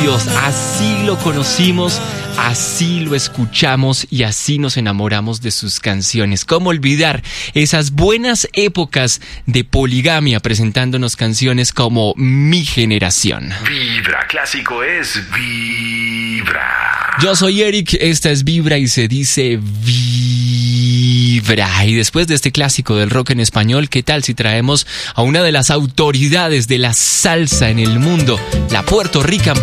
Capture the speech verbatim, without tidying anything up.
Dios, así lo conocimos, así lo escuchamos y así nos enamoramos de sus canciones. ¿Cómo olvidar esas buenas épocas de Poligamia presentándonos canciones como Mi Generación? Vibra, clásico es Vibra. Yo soy Eric, esta es Vibra y se dice Vibra. Y después de este clásico del rock en español, ¿qué tal si traemos a una de las autoridades de la salsa en el mundo, la puertorriqueña